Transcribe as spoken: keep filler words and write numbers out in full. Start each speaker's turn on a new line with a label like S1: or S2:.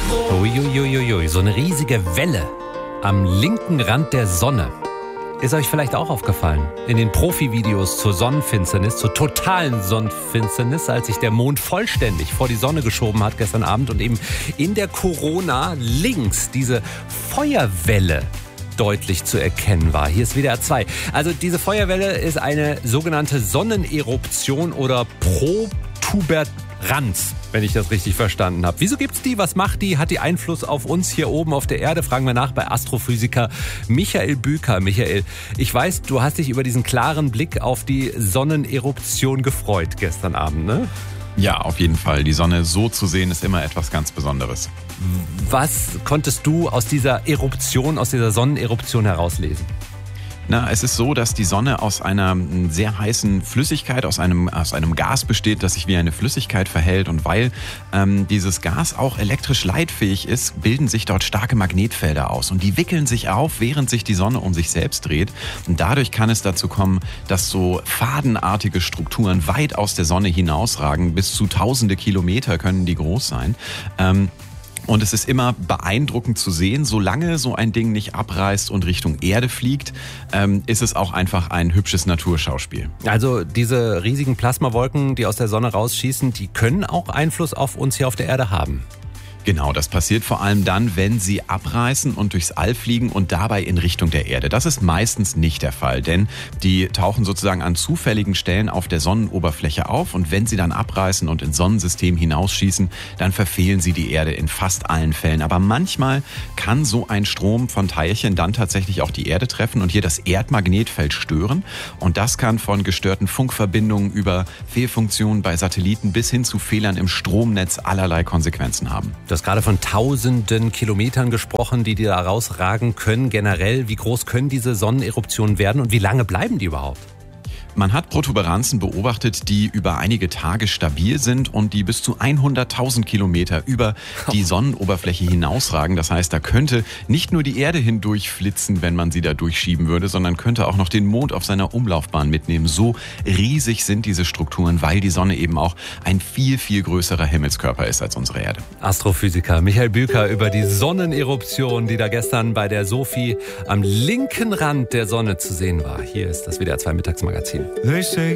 S1: Uiuiuiui, so eine riesige Welle am linken Rand der Sonne. Ist euch vielleicht auch aufgefallen? In den Profi-Videos zur Sonnenfinsternis, zur totalen Sonnenfinsternis, als sich der Mond vollständig vor die Sonne geschoben hat gestern Abend und eben in der Corona links diese Feuerwelle deutlich zu erkennen war. Hier ist W D R zwei. Also diese Feuerwelle ist eine sogenannte Sonneneruption oder Protuberanz, wenn ich das richtig verstanden habe. Wieso gibt's die? Was macht die? Hat die Einfluss auf uns hier oben auf der Erde? Fragen wir nach bei Astrophysiker Michael Büker. Michael, ich weiß, du hast dich über diesen klaren Blick auf die Sonneneruption gefreut gestern Abend, ne?
S2: Ja, auf jeden Fall. Die Sonne so zu sehen, ist immer etwas ganz Besonderes.
S1: Was konntest du aus dieser Eruption, aus dieser Sonneneruption herauslesen?
S2: Na, es ist so, dass die Sonne aus einer sehr heißen Flüssigkeit, aus einem, aus einem Gas besteht, das sich wie eine Flüssigkeit verhält. Und weil ähm, dieses Gas auch elektrisch leitfähig ist, bilden sich dort starke Magnetfelder aus. Und die wickeln sich auf, während sich die Sonne um sich selbst dreht. Und dadurch kann es dazu kommen, dass so fadenartige Strukturen weit aus der Sonne hinausragen. Bis zu tausende Kilometer können die groß sein. Ähm, Und es ist immer beeindruckend zu sehen, solange so ein Ding nicht abreißt und Richtung Erde fliegt, ähm, ist es auch einfach ein hübsches Naturschauspiel.
S1: Also diese riesigen Plasmawolken, die aus der Sonne rausschießen, die können auch Einfluss auf uns hier auf der Erde haben.
S2: Genau, das passiert vor allem dann, wenn sie abreißen und durchs All fliegen und dabei in Richtung der Erde. Das ist meistens nicht der Fall, denn die tauchen sozusagen an zufälligen Stellen auf der Sonnenoberfläche auf und wenn sie dann abreißen und ins Sonnensystem hinausschießen, dann verfehlen sie die Erde in fast allen Fällen. Aber manchmal kann so ein Strom von Teilchen dann tatsächlich auch die Erde treffen und hier das Erdmagnetfeld stören. Und das kann von gestörten Funkverbindungen über Fehlfunktionen bei Satelliten bis hin zu Fehlern im Stromnetz allerlei Konsequenzen haben.
S1: Du hast gerade von tausenden Kilometern gesprochen, die da rausragen können. Generell, wie groß können diese Sonneneruptionen werden und wie lange bleiben die überhaupt?
S2: Man hat Protuberanzen beobachtet, die über einige Tage stabil sind und die bis zu hunderttausend Kilometer über die Sonnenoberfläche hinausragen. Das heißt, da könnte nicht nur die Erde hindurch flitzen, wenn man sie da durchschieben würde, sondern könnte auch noch den Mond auf seiner Umlaufbahn mitnehmen. So riesig sind diese Strukturen, weil die Sonne eben auch ein viel, viel größerer Himmelskörper ist als unsere Erde.
S1: Astrophysiker Michael Büker über die Sonneneruption, die da gestern bei der Sophie am linken Rand der Sonne zu sehen war. Hier ist das W D R zwei Mittagsmagazin.
S3: They say